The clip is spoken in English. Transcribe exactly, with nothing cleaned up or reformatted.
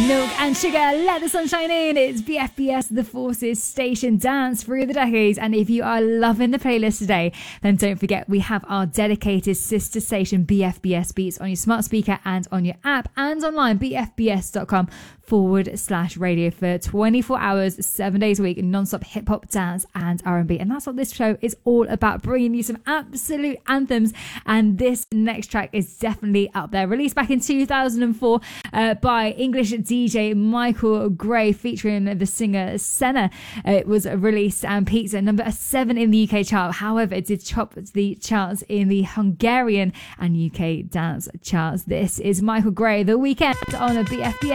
Milk and Sugar, Let the Sun Shine In. It's B F B S The Forces Station Dance Through the Decades. And if you are loving the playlist today, then don't forget we have our dedicated sister station B F B S Beats on your smart speaker and on your app and online, bfbs.com forward slash radio for twenty-four hours, seven days a week, non-stop hip-hop, dance and R and B. And that's what this show is all about, bringing you some absolute anthems. And this next track is definitely up there. Released back in two thousand four uh, by English D J Michael Gray, featuring the singer Senna. Uh, it was released and peaked at number seven in the U K chart. However, it did top the charts in the Hungarian and U K dance charts. This is Michael Gray, The Weekend on a B F B S.